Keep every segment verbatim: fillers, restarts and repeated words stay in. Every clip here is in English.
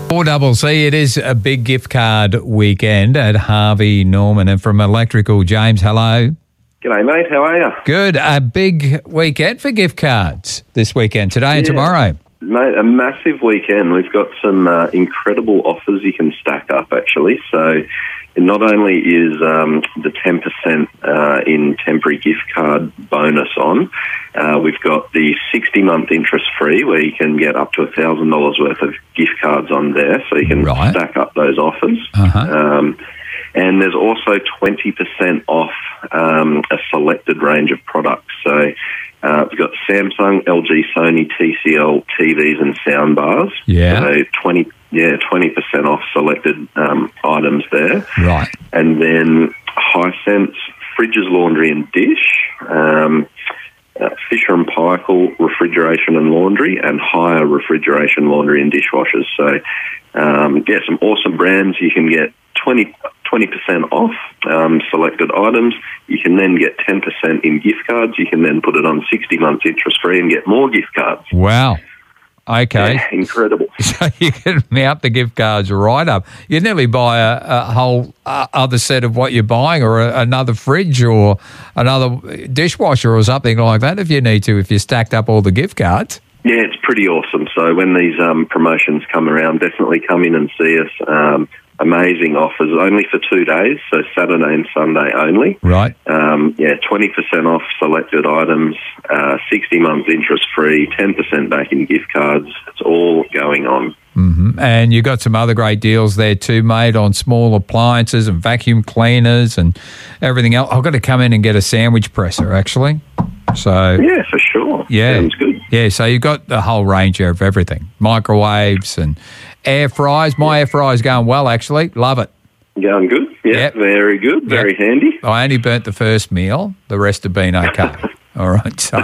four C C, it is a big gift card weekend at Harvey Norman. And from Electrical, James, hello. G'day, mate. How are you? Good. A big weekend for gift cards this weekend, today and Yeah. tomorrow. Mate, a massive weekend. We've got some uh, incredible offers you can stack up, actually. So not only is um, the ten percent uh, in temporary gift card bonus on, uh, we've got the sixty-month interest-free where you can get up to one thousand dollars worth of gift cards on there, so you can Right. stack up those offers. Uh-huh. Um, and there's also twenty percent off um, a selected range of products. So uh, we've got Samsung, L G, Sony, T C L, T Vs and sound bars. Yeah. So twenty, yeah, twenty percent off selected um, items there. Right. And then Hisense, fridges, laundry and dish. Um, uh, Fisher and Paykel, refrigeration and laundry, and Hire refrigeration, laundry and dishwashers. So, um, yeah, some awesome brands. You can get twenty percent off um, selected items. You can then get ten percent in gift cards. You can then put it on sixty months interest-free and get more gift cards. Wow. Okay. Yeah, incredible. So you can mount the gift cards right up. You'd nearly buy a, a whole uh, other set of what you're buying, or a, another fridge or another dishwasher or something like that if you need to, if you stacked up all the gift cards. Yeah, it's pretty awesome. So when these um, promotions come around, definitely come in and see us. Um, amazing offers, only for two days, so Saturday and Sunday only. Right. Um, yeah, twenty percent off selected items, uh, sixty months interest-free, ten percent back in gift cards. It's all going on. Mm-hmm. And you got some other great deals there too, mate, on small appliances and vacuum cleaners and everything else. I've got to come in and get a sandwich presser, actually. So Yeah, for sure. yeah, Sounds good. yeah. So you've got the whole range there of everything, microwaves and air fryers. My air fryer's going well, actually. Love it. Going good? Yeah, Yep. very good, very Yep. handy. I only burnt the first meal. The rest have been okay. All right, so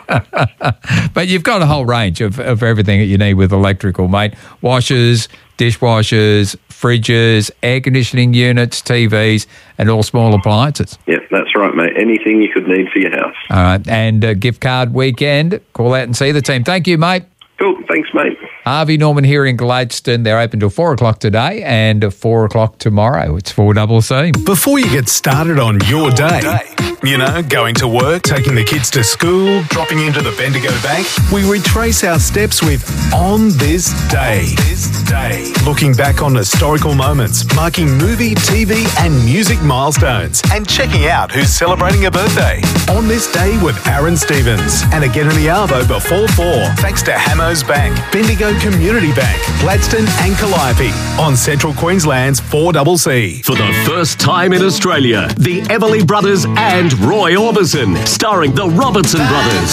but you've got a whole range of, of everything that you need with electrical, mate. Washers, dishwashers, fridges, air conditioning units, T Vs, and all small appliances. Yeah, that's right, mate. Anything you could need for your house. All right, and uh, gift card weekend. Call out and see the team. Thank you, mate. Cool, thanks, mate. Harvey Norman here in Gladstone. They're open till four o'clock today and four o'clock tomorrow. It's four C C. Before you get started on your day, you know, going to work, taking the kids to school, dropping into the Bendigo Bank, we retrace our steps with On This Day. This day. Looking back on historical moments, marking movie, T V and music milestones, and checking out who's celebrating a birthday. On This Day with Aaron Stevens. And again in the Arvo before four, thanks to Hammo's Bank, Bendigo Community Bank, Gladstone and Calliope on Central Queensland's four C C. For the first time in Australia, the Everly Brothers and Roy Orbison, starring the Robertson Brothers.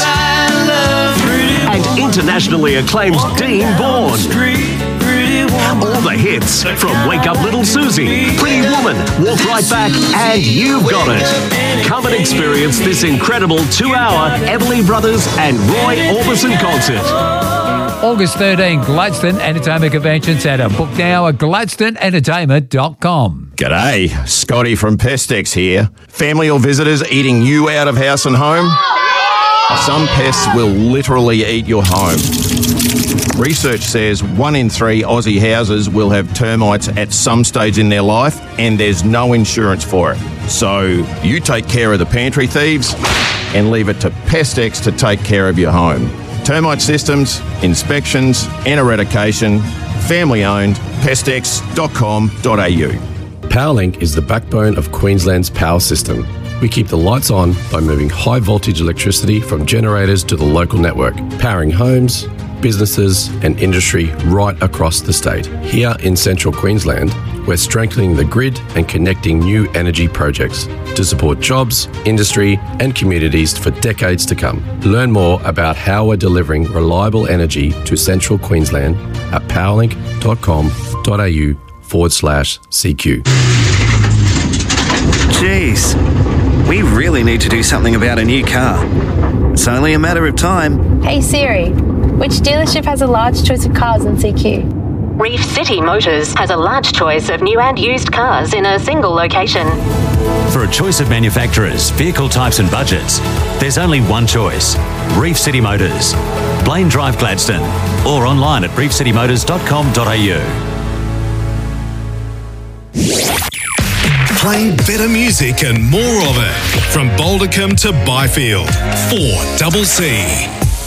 And internationally acclaimed Dean Vaughan. All the hits from Wake Up Little Susie, Pretty Woman, Walk Right Back, and You've Got It. Come and experience this incredible two-hour Everly Brothers and Roy Orbison concert. August thirteenth, Gladstone Entertainment Convention Centre. Book now at gladstone entertainment dot com. G'day, Scotty from Pestex here. Family or visitors eating you out of house and home? Some pests will literally eat your home. Research says one in three Aussie houses will have termites at some stage in their life, and there's no insurance for it. So you take care of the pantry thieves and leave it to Pestex to take care of your home. Termite systems, inspections and eradication. Family owned. pestex dot com dot a u. Powerlink is the backbone of Queensland's power system. We keep the lights on by moving high voltage electricity from generators to the local network, powering homes, businesses and industry right across the state. Here in Central Queensland, we're strengthening the grid and connecting new energy projects to support jobs, industry and communities for decades to come. Learn more about how we're delivering reliable energy to Central Queensland at powerlink dot com dot a u forward slash C Q. Jeez, we really need to do something about a new car. It's only a matter of time. Hey Siri, which dealership has a large choice of cars in C Q? Reef City Motors has a large choice of new and used cars in a single location. For a choice of manufacturers, vehicle types and budgets, there's only one choice. Reef City Motors. Blaine Drive, Gladstone. Or online at reef city motors dot com dot a u. Playing better music and more of it. From Bouldercombe to Byfield. four C C.